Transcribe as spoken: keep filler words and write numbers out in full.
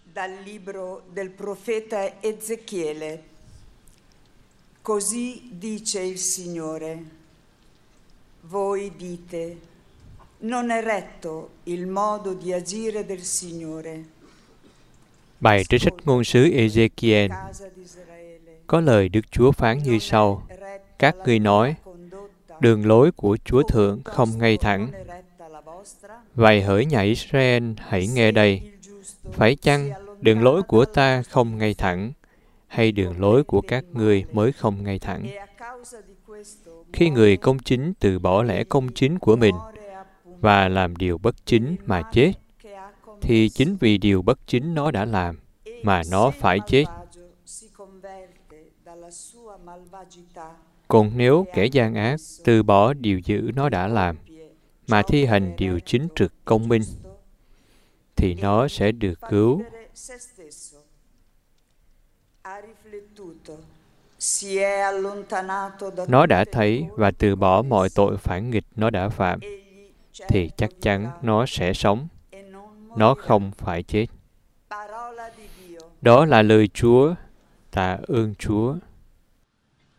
Dal libro del profeta Ezechiele. Così dice il Signore: Voi dite, non è retto il modo di agire del Signore. Bài trích sách ngôn sứ Ezechiel. Có lời Đức Chúa phán như sau: Các ngươi nói, đường lối của Chúa Thượng không ngay thẳng. Vậy hỡi nhà Israel, hãy nghe đây. Phải chăng đường lối của ta không ngay thẳng, hay đường lối của các ngươi mới không ngay thẳng? Khi người công chính từ bỏ lẽ công chính của mình và làm điều bất chính mà chết, thì chính vì điều bất chính nó đã làm mà nó phải chết. Còn nếu kẻ gian ác từ bỏ điều dữ nó đã làm mà thi hành điều chính trực công minh, thì nó sẽ được cứu. Nó đã thấy và từ bỏ mọi tội phản nghịch nó đã phạm, thì chắc chắn nó sẽ sống. Nó không phải chết. Đó là lời Chúa. Tạ ơn Chúa.